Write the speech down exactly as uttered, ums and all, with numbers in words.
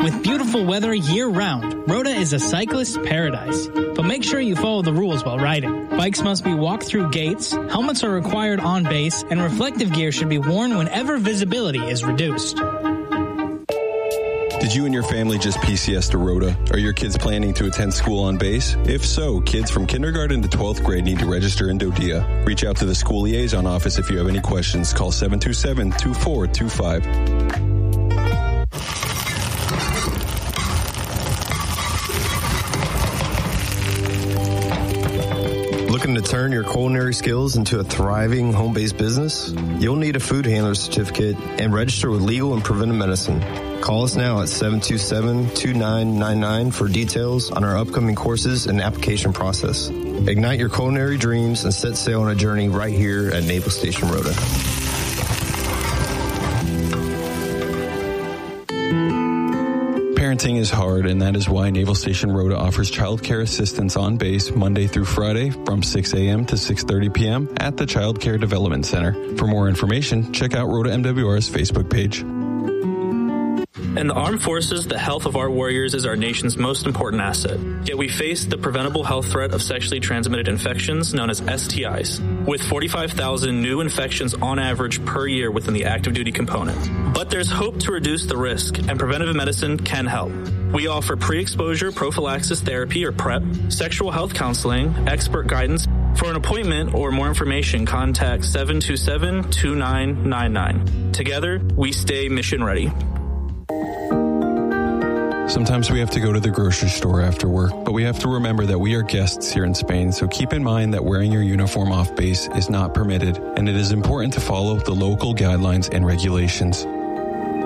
With beautiful weather year-round, Rota is a cyclist's paradise. But make sure you follow the rules while riding. Bikes must be walked through gates, helmets are required on base, and reflective gear should be worn whenever visibility is reduced. Did you and your family just P C S to Rota? Are your kids planning to attend school on base? If so, kids from kindergarten to twelfth grade need to register in Dodia. Reach out to the school liaison office if you have any questions. Call seven two seven, two four two five. Looking to turn your culinary skills into a thriving home-based business? You'll need a food handler certificate and register with Legal and Preventive Medicine. Call us now at seven two seven, two nine nine nine for details on our upcoming courses and application process. Ignite your culinary dreams and set sail on a journey right here at Naval Station Rota. Parenting is hard, and that is why Naval Station Rota offers childcare assistance on base Monday through Friday from six a.m. to six thirty p.m. at the Child Care Development Center. For more information, check out Rota M W R's Facebook page. In the armed forces, the health of our warriors is our nation's most important asset. Yet we face the preventable health threat of sexually transmitted infections known as S T Is, with forty-five thousand new infections on average per year within the active duty component. But there's hope to reduce the risk, and preventative medicine can help. We offer pre-exposure prophylaxis therapy, or PrEP, sexual health counseling, expert guidance. For an appointment or more information, contact seven two seven, two nine nine nine. Together, we stay mission ready. Sometimes we have to go to the grocery store after work, but we have to remember that we are guests here in Spain, so keep in mind that wearing your uniform off base is not permitted, and it is important to follow the local guidelines and regulations.